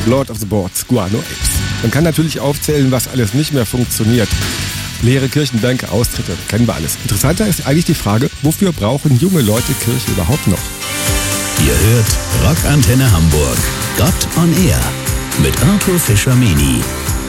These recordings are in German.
Lord of the Boards, Guano Apes. Man kann natürlich aufzählen, was alles nicht mehr funktioniert. Leere Kirchenbänke, Austritte, kennen wir alles. Interessanter ist eigentlich die Frage, wofür brauchen junge Leute Kirche überhaupt noch? Ihr hört Rockantenne Hamburg, Gott on Air mit Arthur Fischer-Meni.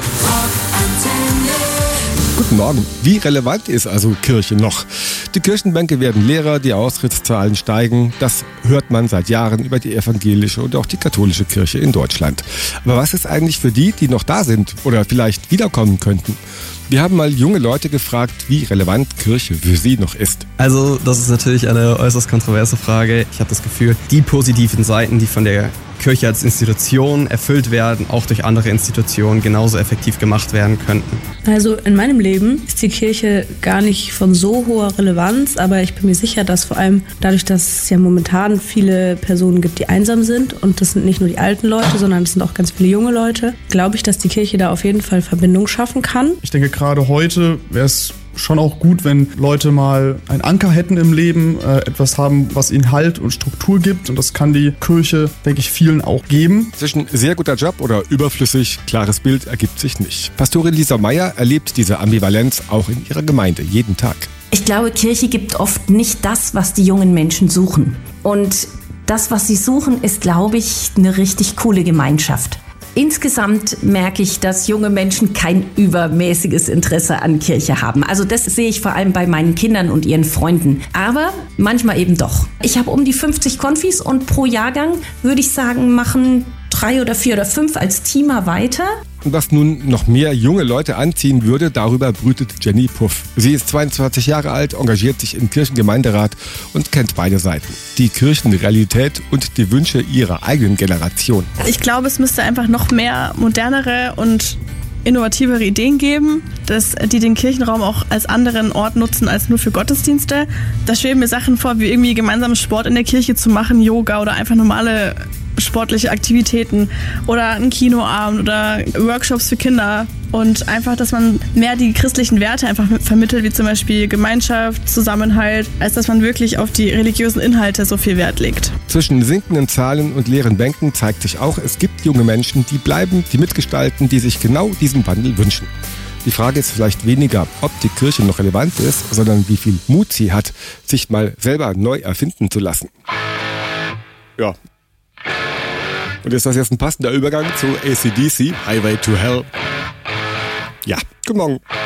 Guten Morgen. Wie relevant ist also Kirche noch? Die Kirchenbänke werden leerer, die Austrittszahlen steigen. Das hört man seit Jahren über die evangelische und auch die katholische Kirche in Deutschland. Aber was ist eigentlich für die noch da sind oder vielleicht wiederkommen könnten? Wir haben mal junge Leute gefragt, wie relevant Kirche für sie noch ist. Also das ist natürlich eine äußerst kontroverse Frage. Ich habe das Gefühl, die positiven Seiten, die von der Kirche als Institution erfüllt werden, auch durch andere Institutionen genauso effektiv gemacht werden könnten. Also in meinem Leben ist die Kirche gar nicht von so hoher Relevanz, aber ich bin mir sicher, dass vor allem dadurch, dass es ja momentan viele Personen gibt, die einsam sind, und das sind nicht nur die alten Leute, sondern es sind auch ganz viele junge Leute, glaube ich, dass die Kirche da auf jeden Fall Verbindung schaffen kann. Ich denke, gerade heute wäre es schon auch gut, wenn Leute mal einen Anker hätten im Leben, etwas haben, was ihnen Halt und Struktur gibt. Und das kann die Kirche, denke ich, vielen auch geben. Zwischen sehr guter Job oder überflüssig, klares Bild ergibt sich nicht. Pastorin Lisa Meyer erlebt diese Ambivalenz auch in ihrer Gemeinde jeden Tag. Ich glaube, Kirche gibt oft nicht das, was die jungen Menschen suchen. Und das, was sie suchen, ist, glaube ich, eine richtig coole Gemeinschaft. Insgesamt merke ich, dass junge Menschen kein übermäßiges Interesse an Kirche haben. Also das sehe ich vor allem bei meinen Kindern und ihren Freunden. Aber manchmal eben doch. Ich habe um die 50 Konfis und pro Jahrgang, würde ich sagen, machen 3 oder 4 oder 5 als Teamer weiter. Und was nun noch mehr junge Leute anziehen würde, darüber brütet Jenny Puff. Sie ist 22 Jahre alt, engagiert sich im Kirchengemeinderat und kennt beide Seiten. Die Kirchenrealität und die Wünsche ihrer eigenen Generation. Ich glaube, es müsste einfach noch mehr modernere und innovativere Ideen geben, die den Kirchenraum auch als anderen Ort nutzen als nur für Gottesdienste. Da schweben mir Sachen vor, wie irgendwie gemeinsamen Sport in der Kirche zu machen, Yoga oder einfach normale sportliche Aktivitäten oder einen Kinoabend oder Workshops für Kinder. Und einfach, dass man mehr die christlichen Werte einfach vermittelt, wie zum Beispiel Gemeinschaft, Zusammenhalt, als dass man wirklich auf die religiösen Inhalte so viel Wert legt. Zwischen sinkenden Zahlen und leeren Bänken zeigt sich auch, es gibt junge Menschen, die bleiben, die mitgestalten, die sich genau diesen Wandel wünschen. Die Frage ist vielleicht weniger, ob die Kirche noch relevant ist, sondern wie viel Mut sie hat, sich mal selber neu erfinden zu lassen. Ja. Und ist das jetzt ein passender Übergang zu AC/DC, Highway to Hell? Ja, guten Morgen.